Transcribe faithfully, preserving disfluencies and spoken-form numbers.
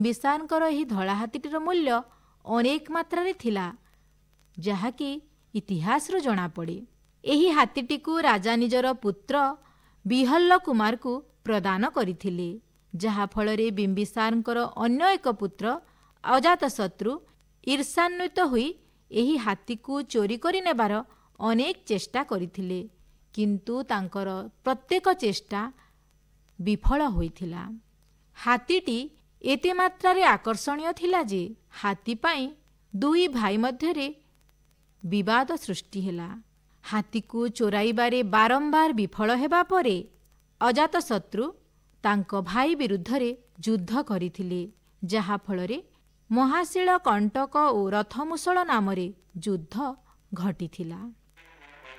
ବିମ୍ବିସାରଙ୍କର ଏହି ଧଳା ହାତୀଟିର ମୂଲ୍ୟ ଅନେକ ମାତ୍ରାରେ ଥିଲା, ଯାହାକି ଇତିହାସରୁ ଜଣାପଡ଼େ। ଏହି ହାତୀଟିକୁ ରାଜା ନିଜର ପୁତ୍ର ବିହଲ୍ଲ କୁମାରକୁ ପ୍ରଦାନ କରିଥିଲେ, ଯାହାଫଳରେ ବିମ୍ବିସାରଙ୍କର ଅନ୍ୟ ଏକ ପୁତ୍ର ଅଜାତଶତ୍ରୁ ଈର୍ଷାନ୍ୱିତ ହୋଇ ଏହି ହାତୀକୁ ଚୋରି କରିନେବାର ଅନେକ ଚେଷ୍ଟା କରିଥିଲେ, କିନ୍ତୁ ତାଙ୍କର ପ୍ରତ୍ୟେକ ଚେଷ୍ଟା ବିଫଳ ହୋଇଥିଲା। ହାତୀଟି ଏତେ ମାତ୍ରାରେ ଆକର୍ଷଣୀୟ ଥିଲା ଯେ ହାତୀ ପାଇଁ ଦୁଇ ଭାଇ ମଧ୍ୟରେ ବିବାଦ ସୃଷ୍ଟି ହେଲା। ହାତୀକୁ ଚୋରାଇବାରେ ବାରମ୍ବାର ବିଫଳ ହେବା ପରେ ଅଜାତଶତ୍ରୁ ତାଙ୍କ ଭାଇ ବିରୁଦ୍ଧରେ ଯୁଦ୍ଧ କରିଥିଲେ, ଯାହାଫଳରେ ମହାଶିଳ କଣ୍ଟକ ଓ ରଥମୂଷଳ ନାମରେ ଯୁଦ୍ଧ ଘଟିଥିଲା।